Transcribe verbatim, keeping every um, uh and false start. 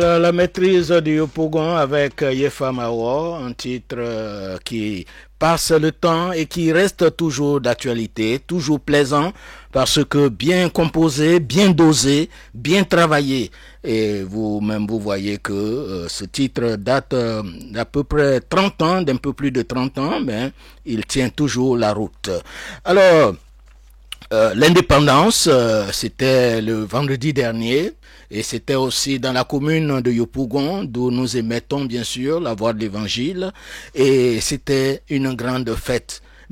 Euh, La maîtrise du Yopougon avec euh, Yefa Mao, un titre euh, qui passe le temps et qui reste toujours d'actualité, toujours plaisant parce que bien composé, bien dosé, bien travaillé. Et vous-même, vous voyez que euh, ce titre date euh, d'à peu près trente ans, d'un peu plus de trente ans, mais il tient toujours la route. Alors, euh, l'indépendance, euh, c'était le vendredi dernier et c'était aussi dans la commune de Yopougon d'où nous émettons bien sûr la voix de l'évangile et c'était une grande fête.